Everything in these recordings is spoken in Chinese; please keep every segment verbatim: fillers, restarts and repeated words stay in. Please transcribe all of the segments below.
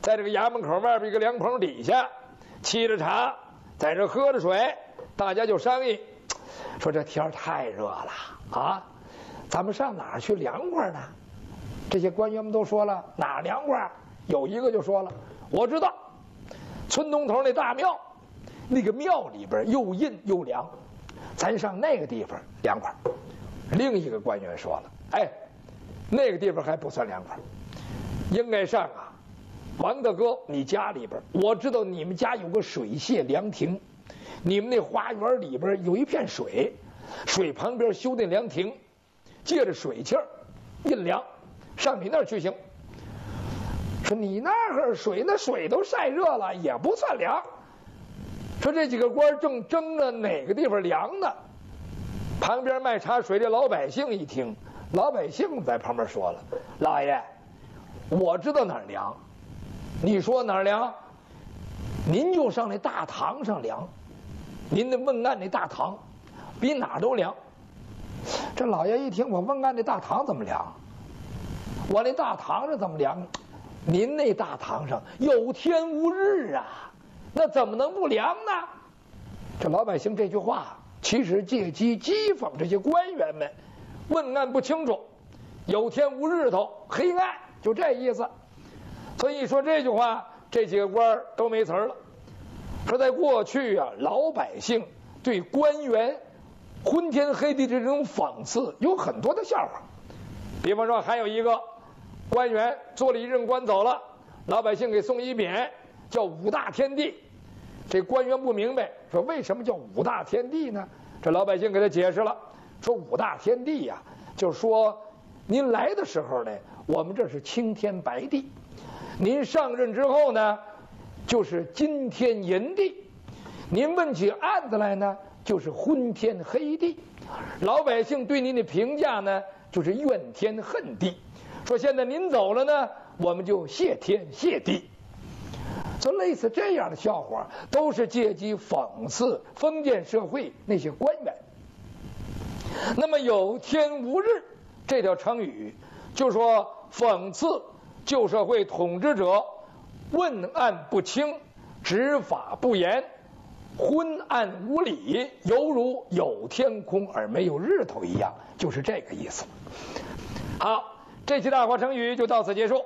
在这个衙门口外边一个凉棚底下，沏着茶，在这喝着水，大家就商议，说这天太热了啊，咱们上哪儿去凉快呢？这些官员们都说了，哪儿凉快？有一个就说了，我知道，村东头那大庙，那个庙里边又阴又凉，咱上那个地方凉快。另一个官员说了，哎，那个地方还不算凉快，应该上啊，王大哥，你家里边，我知道你们家有个水榭凉亭，你们那花园里边有一片水，水旁边修那凉亭，借着水气儿阴凉，上你那儿去行。说你那儿水，那水都晒热了，也不算凉。说这几个官正争着哪个地方凉呢，旁边卖茶水的老百姓一听，老百姓在旁边说了，老爷，我知道哪儿凉，你说哪儿凉？您就上那大堂上凉，您的问案那大堂比哪儿都凉。这老爷一听，我问案那大堂怎么凉？我那大堂上怎么凉？您那大堂上有天无日啊，那怎么能不凉呢？这老百姓这句话其实借机讥讽这些官员们问案不清楚，有天无日头，黑暗，就这意思。所以说这句话，这几个官都没词儿了。说在过去啊，老百姓对官员昏天黑地这种讽刺有很多的笑话。比方说，还有一个官员做了一任官走了，老百姓给送一匾，叫五大天地。这官员不明白，说为什么叫五大天地呢？这老百姓给他解释了，说五大天地呀、啊，就是说您来的时候呢，我们这是青天白地；您上任之后呢，就是金天银地；您问起案子来呢，就是昏天黑地。老百姓对您的评价呢，就是怨天恨地。说现在您走了呢，我们就谢天谢地。就类似这样的笑话，都是借机讽刺封建社会那些官员。那么有天无日这条成语，就说讽刺旧社会统治者问案不清，执法不严，昏暗无理，犹如有天空而没有日头一样，就是这个意思。好，这期大话成语就到此结束。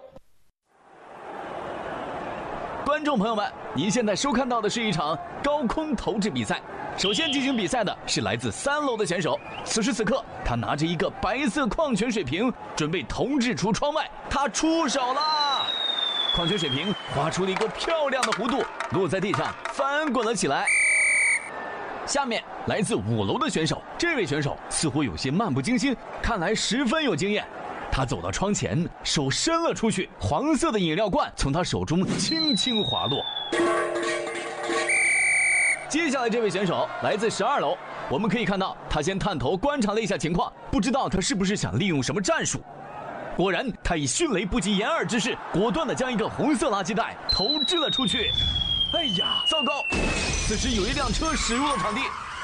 观众朋友们，您现在收看到的是一场高空投掷比赛。首先进行比赛的是来自三楼的选手，此时此刻，他拿着一个白色矿泉水瓶，准备投掷出窗外。他出手了，矿泉水瓶划出了一个漂亮的弧度，落在地上，翻滚了起来。下面来自五楼的选手，这位选手似乎有些漫不经心，看来十分有经验。他走到窗前，手伸了出去，黄色的饮料罐从他手中轻轻滑落。接下来这位选手来自十二楼，我们可以看到他先探头观察了一下情况，不知道他是不是想利用什么战术。果然，他以迅雷不及掩耳之势，果断地将一个红色垃圾袋投掷了出去。哎呀，糟糕！此时有一辆车驶入了场地。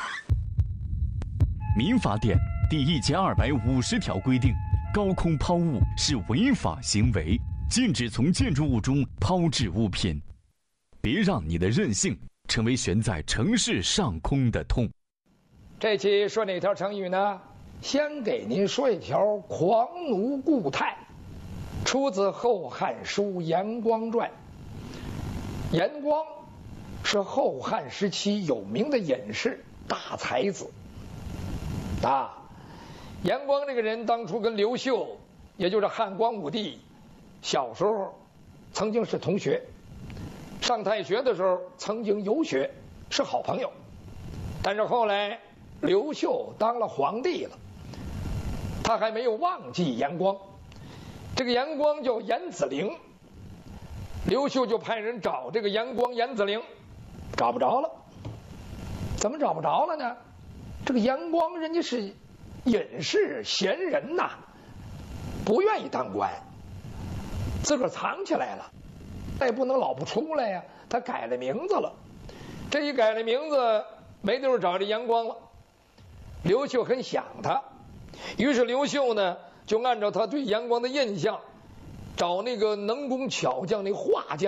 民法典第一千二百五十条规定，高空抛物是违法行为，禁止从建筑物中抛掷物品。别让你的任性成为悬在城市上空的痛。 这期说哪条成语呢？先给您说一条狂奴固态，出自《后汉书·严光传》。严光是后汉时期有名的隐士、大才子啊。严光这个人当初跟刘秀，也就是汉光武帝，小时候曾经是同学，上太学的时候曾经游学，是好朋友。但是后来刘秀当了皇帝了，他还没有忘记严光。这个严光叫严子陵，刘秀就派人找这个严光严子陵，找不着了。怎么找不着了呢？这个严光人家是隐士闲人呐，不愿意当官，自个儿藏起来了，他也不能老不出来呀，他改了名字了。这一改了名字，没地方找这严光了。刘秀很想他，于是刘秀呢就按照他对严光的印象，找那个能工巧匠那画匠